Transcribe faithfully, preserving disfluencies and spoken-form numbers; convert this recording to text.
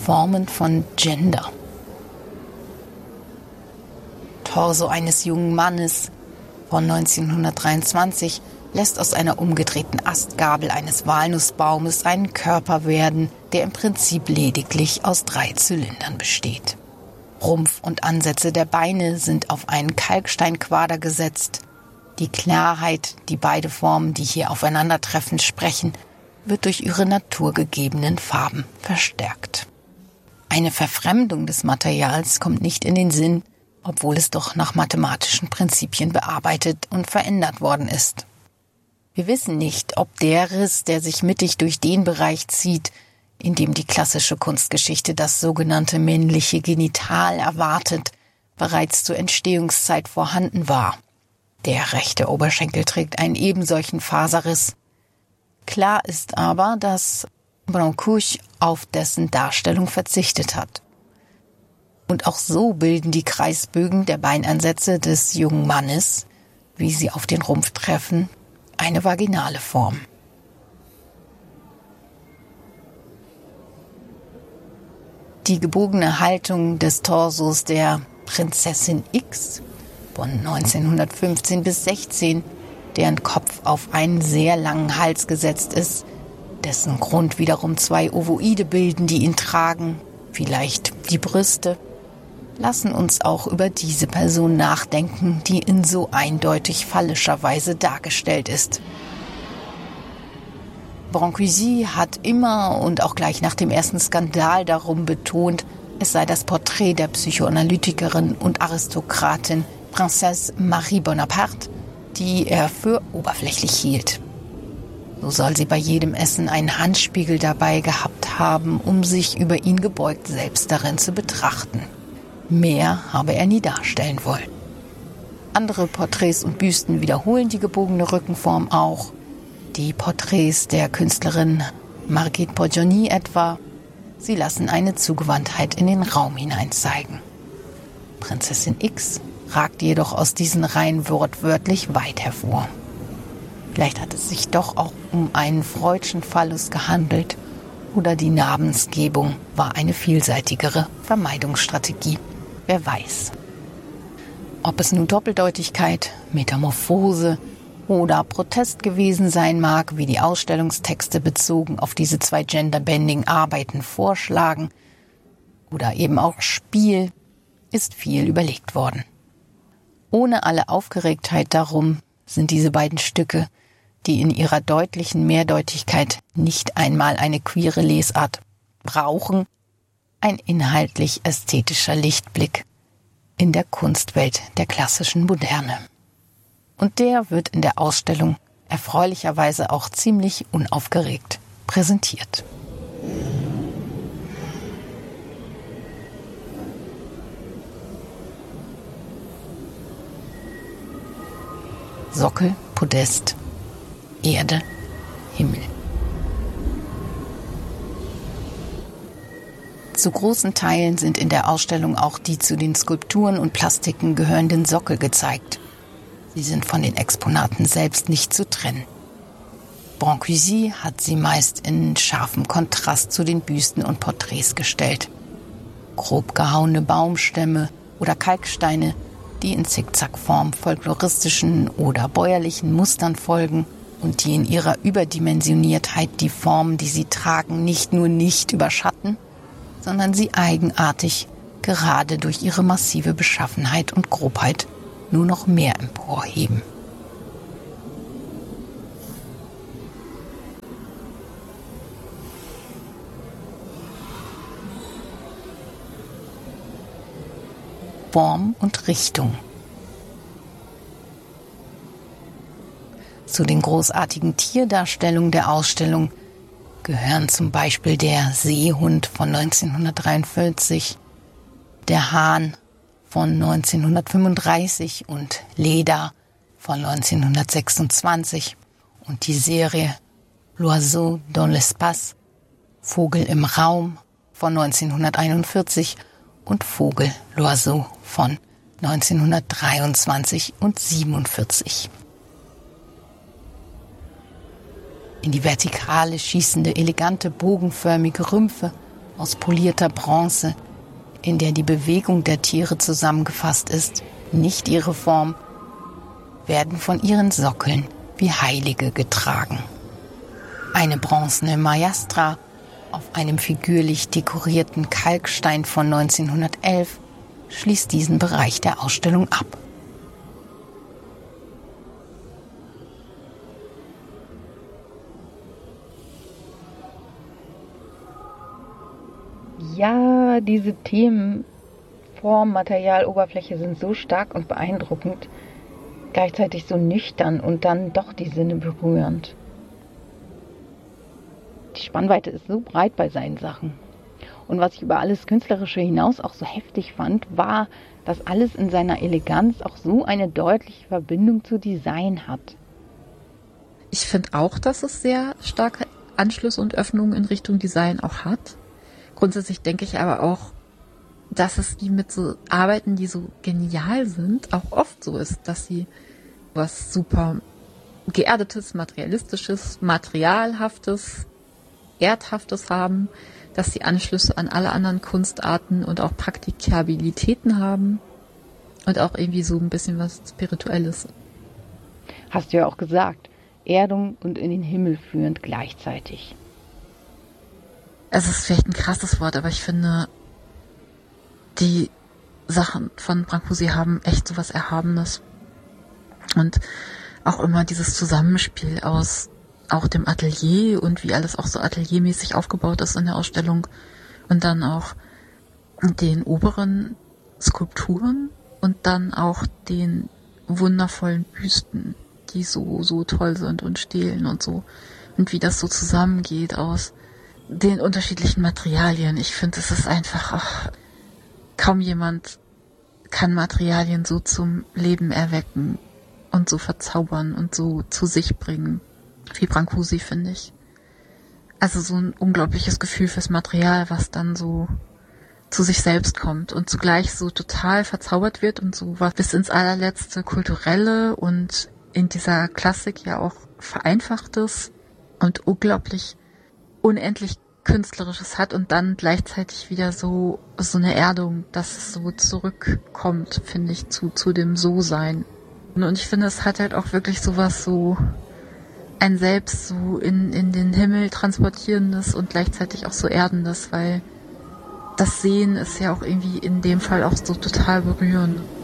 Formen von Gender. Torso eines jungen Mannes von neunzehnhundertdreiundzwanzig lässt aus einer umgedrehten Astgabel eines Walnussbaumes einen Körper werden, der im Prinzip lediglich aus drei Zylindern besteht. Rumpf und Ansätze der Beine sind auf einen Kalksteinquader gesetzt. Die Klarheit, die beide Formen, die hier aufeinandertreffen, sprechen, wird durch ihre naturgegebenen Farben verstärkt. Eine Verfremdung des Materials kommt nicht in den Sinn, obwohl es doch nach mathematischen Prinzipien bearbeitet und verändert worden ist. Wir wissen nicht, ob der Riss, der sich mittig durch den Bereich zieht, in dem die klassische Kunstgeschichte das sogenannte männliche Genital erwartet, bereits zur Entstehungszeit vorhanden war. Der rechte Oberschenkel trägt einen ebensolchen Faserriss. Klar ist aber, dass Brancusi auf dessen Darstellung verzichtet hat. Und auch so bilden die Kreisbögen der Beinansätze des jungen Mannes, wie sie auf den Rumpf treffen, eine vaginale Form. Die gebogene Haltung des Torsos der Prinzessin X von neunzehnhundertfünfzehn bis sechzehn, deren Kopf auf einen sehr langen Hals gesetzt ist, dessen Grund wiederum zwei Ovoide bilden, die ihn tragen, vielleicht die Brüste, lassen uns auch über diese Person nachdenken, die in so eindeutig phallischer Weise dargestellt ist. Brancusi hat immer und auch gleich nach dem ersten Skandal darum betont, es sei das Porträt der Psychoanalytikerin und Aristokratin Princesse Marie Bonaparte, die er für oberflächlich hielt. So soll sie bei jedem Essen einen Handspiegel dabei gehabt haben, um sich über ihn gebeugt selbst darin zu betrachten. Mehr habe er nie darstellen wollen. Andere Porträts und Büsten wiederholen die gebogene Rückenform auch. Die Porträts der Künstlerin Margit Poggioni etwa. Sie lassen eine Zugewandtheit in den Raum hinein zeigen. Prinzessin X ragt jedoch aus diesen Reihen wortwörtlich weit hervor. Vielleicht hat es sich doch auch um einen freudschen Phallus gehandelt oder die Namensgebung war eine vielseitigere Vermeidungsstrategie. Wer weiß. Ob es nun Doppeldeutigkeit, Metamorphose oder Protest gewesen sein mag, wie die Ausstellungstexte bezogen auf diese zwei Gender-Bending-Arbeiten vorschlagen, oder eben auch Spiel, ist viel überlegt worden. Ohne alle Aufgeregtheit darum sind diese beiden Stücke, die in ihrer deutlichen Mehrdeutigkeit nicht einmal eine queere Lesart brauchen, ein inhaltlich-ästhetischer Lichtblick in der Kunstwelt der klassischen Moderne. Und der wird in der Ausstellung erfreulicherweise auch ziemlich unaufgeregt präsentiert. Sockel, Podest, Erde, Himmel. Zu großen Teilen sind in der Ausstellung auch die zu den Skulpturen und Plastiken gehörenden Sockel gezeigt. Sie sind von den Exponaten selbst nicht zu trennen. Brancusi hat sie meist in scharfem Kontrast zu den Büsten und Porträts gestellt. Grob gehauene Baumstämme oder Kalksteine, die in Zickzackform folkloristischen oder bäuerlichen Mustern folgen und die in ihrer Überdimensioniertheit die Formen, die sie tragen, nicht nur nicht überschatten, sondern sie eigenartig, gerade durch ihre massive Beschaffenheit und Grobheit, nur noch mehr emporheben. Form und Richtung. Zu den großartigen Tierdarstellungen der Ausstellung gehören zum Beispiel der Seehund von neunzehnhundertdreiundvierzig, der Hahn von neunzehnhundertfünfunddreißig und Leda von neunzehnhundertsechsundzwanzig und die Serie L'Oiseau dans l'espace, Vogel im Raum von neunzehnhunderteinundvierzig und Vogel L'Oiseau von neunzehnhundertdreiundzwanzig und siebenundvierzig. In die Vertikale schießende, elegante, bogenförmige Rümpfe aus polierter Bronze, in der die Bewegung der Tiere zusammengefasst ist, nicht ihre Form, werden von ihren Sockeln wie Heilige getragen. Eine bronzene Maiastra auf einem figürlich dekorierten Kalkstein von neunzehnhundertelf schließt diesen Bereich der Ausstellung ab. Ja, diese Themen Form, Material, Oberfläche sind so stark und beeindruckend, gleichzeitig so nüchtern und dann doch die Sinne berührend. Die Spannweite ist so breit bei seinen Sachen. Und was ich über alles Künstlerische hinaus auch so heftig fand, war, dass alles in seiner Eleganz auch so eine deutliche Verbindung zu Design hat. Ich finde auch, dass es sehr starke Anschlüsse und Öffnungen in Richtung Design auch hat. Grundsätzlich denke ich aber auch, dass es die mit so Arbeiten, die so genial sind, auch oft so ist, dass sie was super geerdetes, materialistisches, materialhaftes, erdhaftes haben, dass sie Anschlüsse an alle anderen Kunstarten und auch Praktikabilitäten haben und auch irgendwie so ein bisschen was Spirituelles. Hast du ja auch gesagt, Erdung und in den Himmel führend gleichzeitig. Es ist vielleicht ein krasses Wort, aber ich finde, die Sachen von Brancusi haben echt so was Erhabenes. Und auch immer dieses Zusammenspiel aus auch dem Atelier und wie alles auch so ateliermäßig aufgebaut ist in der Ausstellung und dann auch den oberen Skulpturen und dann auch den wundervollen Büsten, die so, so toll sind und Stelen und so. Und wie das so zusammengeht aus den unterschiedlichen Materialien. Ich finde, es ist einfach, ach, kaum jemand kann Materialien so zum Leben erwecken und so verzaubern und so zu sich bringen wie Brancusi, finde ich. Also so ein unglaubliches Gefühl fürs Material, was dann so zu sich selbst kommt und zugleich so total verzaubert wird und so was bis ins allerletzte Kulturelle und in dieser Klassik ja auch Vereinfachtes und unglaublich unendlich Künstlerisches hat und dann gleichzeitig wieder so so eine Erdung, dass es so zurückkommt, finde ich, zu zu dem So-Sein. Und ich finde, es hat halt auch wirklich sowas so ein Selbst so in in den Himmel transportierendes und gleichzeitig auch so erdendes, weil das Sehen ist ja auch irgendwie in dem Fall auch so total berührend.